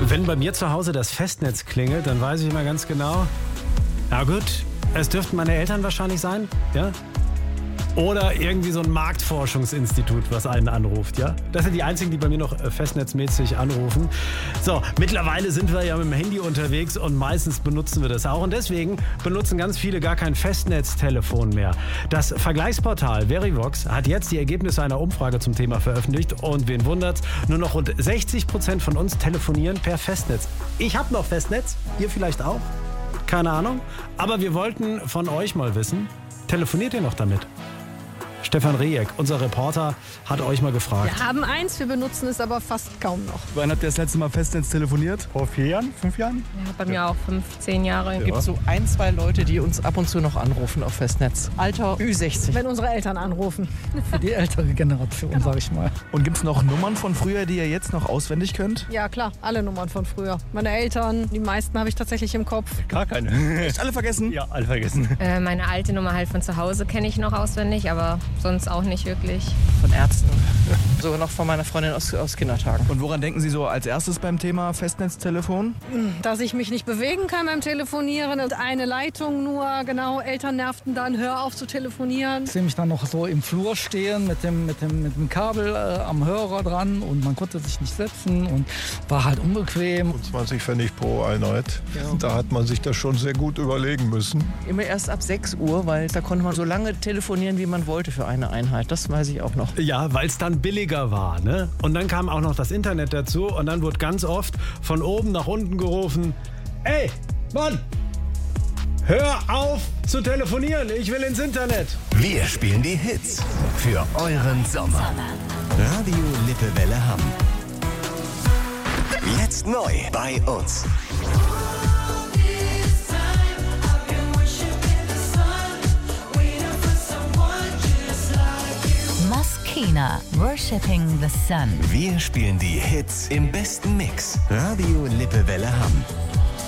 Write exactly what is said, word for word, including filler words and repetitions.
Wenn bei mir zu Hause das Festnetz klingelt, dann weiß ich immer ganz genau, na gut, es dürften meine Eltern wahrscheinlich sein, ja? Oder irgendwie so ein Marktforschungsinstitut, was einen anruft, ja? Das sind die einzigen, die bei mir noch festnetzmäßig anrufen. So, mittlerweile sind wir ja mit dem Handy unterwegs und meistens benutzen wir das auch. Und deswegen benutzen ganz viele gar kein Festnetztelefon mehr. Das Vergleichsportal Verivox hat jetzt die Ergebnisse einer Umfrage zum Thema veröffentlicht. Und wen wundert's? Nur noch rund sechzig Prozent von uns telefonieren per Festnetz. Ich habe noch Festnetz, ihr vielleicht auch? Keine Ahnung. Aber wir wollten von euch mal wissen, telefoniert ihr noch damit? Stefan Rejek, unser Reporter, hat euch mal gefragt. Wir haben eins, wir benutzen es aber fast kaum noch. Wann habt ihr das letzte Mal Festnetz telefoniert? Vor vier Jahren, fünf Jahren? Ja, bei mir auch fünf, zehn Jahre. Es gibt so ein, zwei Leute, die uns ab und zu noch anrufen auf Festnetz. Alter Ü sechzig. Wenn unsere Eltern anrufen. Für die ältere Generation, Genau. sag ich mal. Und gibt es noch Nummern von früher, die ihr jetzt noch auswendig könnt? Ja klar, alle Nummern von früher. Meine Eltern, die meisten habe ich tatsächlich im Kopf. Gar keine. Echt alle vergessen? Ja, alle vergessen. Äh, meine alte Nummer halt von zu Hause kenne ich noch auswendig, aber sonst auch nicht wirklich. Von Ärzten. Sogar noch von meiner Freundin aus, aus Kindertagen. Und woran denken Sie so als erstes beim Thema Festnetztelefon? Dass ich mich nicht bewegen kann beim Telefonieren und eine Leitung nur, genau, Eltern nervten dann, hör auf zu telefonieren. Ich sehe mich dann noch so im Flur stehen mit dem, mit dem, mit dem Kabel äh, am Hörer dran und man konnte sich nicht setzen und war halt unbequem. zwanzig Pfennig pro Einheit. Ja. Da hat man sich das schon sehr gut überlegen müssen. Immer erst ab sechs Uhr, weil da konnte man so lange telefonieren, wie man wollte für eine Einheit. Das weiß ich auch noch. Ja, weil es dann billiger war, ne? Und dann kam auch noch das Internet dazu und dann wurde ganz oft von oben nach unten gerufen, ey, Mann, hör auf zu telefonieren, ich will ins Internet. Wir spielen die Hits für euren Sommer. Radio Lippewelle Hamm. Jetzt neu bei uns. Maskena, Worshipping the Sun. Wir spielen die Hits im besten Mix. Radio Lippewelle Hamm.